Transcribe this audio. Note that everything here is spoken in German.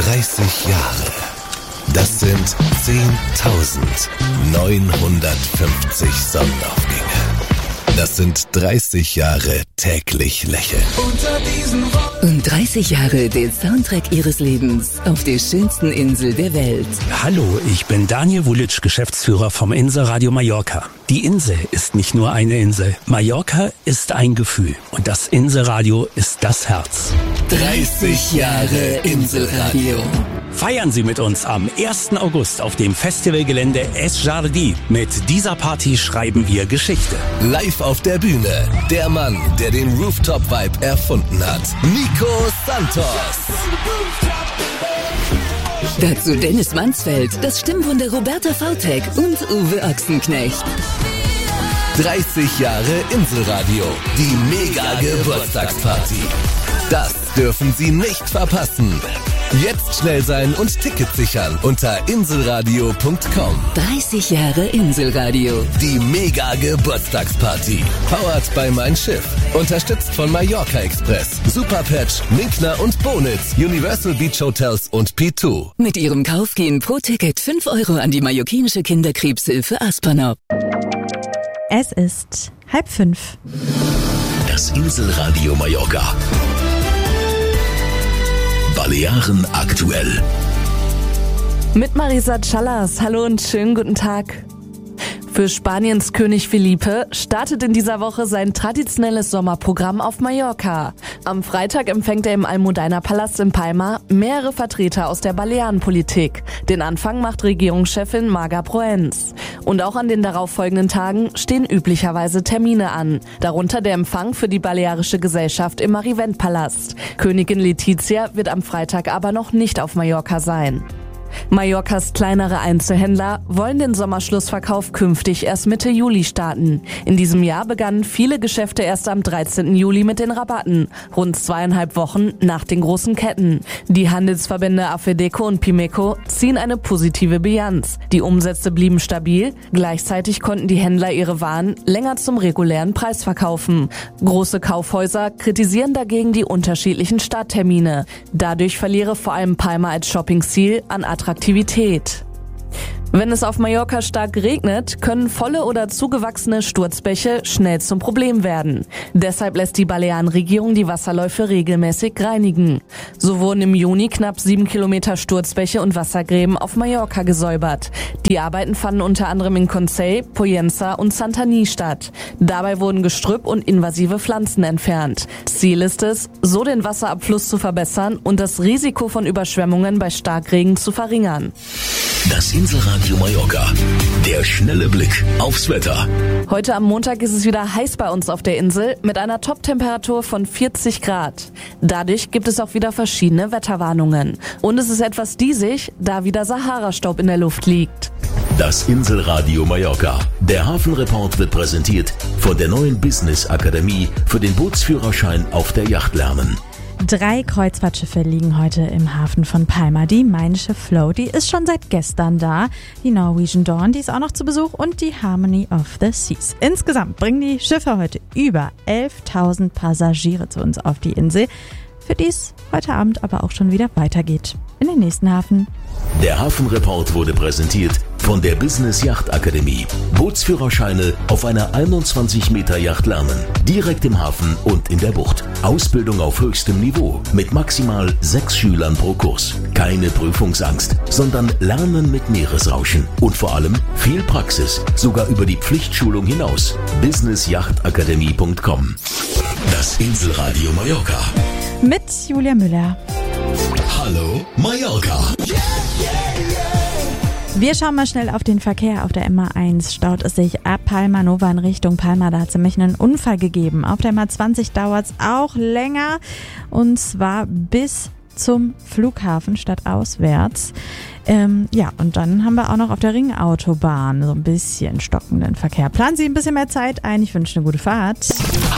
30 Jahre. Das sind 10.950 Sonnenaufgänge. Das sind 30 Jahre täglich lächeln. Und 30 Jahre den Soundtrack ihres Lebens auf der schönsten Insel der Welt. Hallo, ich bin Daniel Vulic, Geschäftsführer vom Inselradio Mallorca. Die Insel ist nicht nur eine Insel. Mallorca ist ein Gefühl und das Inselradio ist das Herz. 30 Jahre Inselradio. Feiern Sie mit uns am 1. August auf dem Festivalgelände Es Jardí. Mit dieser Party schreiben wir Geschichte. Live auf der Bühne, der Mann, der den Rooftop-Vibe erfunden hat. Nico Santos. Dazu Dennis Mansfeld, das Stimmwunder Roberta Vautek und Uwe Ochsenknecht. 30 Jahre Inselradio, die Mega-Geburtstagsparty. Das dürfen Sie nicht verpassen. Jetzt schnell sein und Tickets sichern unter inselradio.com. 30 Jahre Inselradio. Die Mega-Geburtstagsparty. Powered by Mein Schiff. Unterstützt von Mallorca Express, Superpatch, Minkner und Bonitz, Universal Beach Hotels und P2. Mit ihrem Kauf gehen pro Ticket 5 Euro an die mallorquinische Kinderkrebshilfe Aspernop. Es ist 4:30. Das Inselradio Mallorca. Balearen aktuell. Mit Marisa Callas. Hallo und schönen guten Tag. Für Spaniens König Felipe startet in dieser Woche sein traditionelles Sommerprogramm auf Mallorca. Am Freitag empfängt er im Almudena-Palast in Palma mehrere Vertreter aus der Balearenpolitik. Den Anfang macht Regierungschefin Marga Proens. Und auch an den darauffolgenden Tagen stehen üblicherweise Termine an. Darunter der Empfang für die Balearische Gesellschaft im Marivent-Palast. Königin Letizia wird am Freitag aber noch nicht auf Mallorca sein. Mallorcas kleinere Einzelhändler wollen den Sommerschlussverkauf künftig erst Mitte Juli starten. In diesem Jahr begannen viele Geschäfte erst am 13. Juli mit den Rabatten, rund 2,5 Wochen nach den großen Ketten. Die Handelsverbände AFEDECO und PIMECO ziehen eine positive Bilanz. Die Umsätze blieben stabil, gleichzeitig konnten die Händler ihre Waren länger zum regulären Preis verkaufen. Große Kaufhäuser kritisieren dagegen die unterschiedlichen Starttermine. Dadurch verliere vor allem Palma als Shoppingziel an Attraktivität. Wenn es auf Mallorca stark regnet, können volle oder zugewachsene Sturzbäche schnell zum Problem werden. Deshalb lässt die Balearenregierung die Wasserläufe regelmäßig reinigen. So wurden im Juni knapp 7 Kilometer Sturzbäche und Wassergräben auf Mallorca gesäubert. Die Arbeiten fanden unter anderem in Consell, Pollença und Santanyí statt. Dabei wurden Gestrüpp und invasive Pflanzen entfernt. Ziel ist es, so den Wasserabfluss zu verbessern und das Risiko von Überschwemmungen bei Starkregen zu verringern. Das Inselradio Mallorca. Der schnelle Blick aufs Wetter. Heute am Montag ist es wieder heiß bei uns auf der Insel mit einer Top-Temperatur von 40 Grad. Dadurch gibt es auch wieder verschiedene Wetterwarnungen. Und es ist etwas diesig, da wieder Sahara-Staub in der Luft liegt. Das Inselradio Mallorca. Der Hafenreport wird präsentiert von der neuen Business Akademie für den Bootsführerschein auf der Yacht lernen. 3 Kreuzfahrtschiffe liegen heute im Hafen von Palma. Die Mein Schiff Flow, die ist schon seit gestern da. Die Norwegian Dawn, die ist auch noch zu Besuch. Und die Harmony of the Seas. Insgesamt bringen die Schiffe heute über 11.000 Passagiere zu uns auf die Insel, für die es heute Abend aber auch schon wieder weitergeht. In den nächsten Hafen. Der Hafenreport wurde präsentiert von der Business Yacht Akademie. Bootsführerscheine auf einer 21 Meter Yacht lernen. Direkt im Hafen und in der Bucht. Ausbildung auf höchstem Niveau mit maximal 6 Schülern pro Kurs. Keine Prüfungsangst, sondern Lernen mit Meeresrauschen. Und vor allem viel Praxis, sogar über die Pflichtschulung hinaus. businessjachtakademie.com. Das Inselradio Mallorca. Mit Julia Müller. Hallo Mallorca. Wir schauen mal schnell auf den Verkehr. Auf der MA1 staut es sich ab Palma Nova in Richtung Palma. Da hat es nämlich einen Unfall gegeben. Auf der MA20 dauert es auch länger. Und zwar bis zum Flughafen statt auswärts. Und dann haben wir auch noch auf der Ringautobahn so ein bisschen stockenden Verkehr. Planen Sie ein bisschen mehr Zeit ein. Ich wünsche eine gute Fahrt.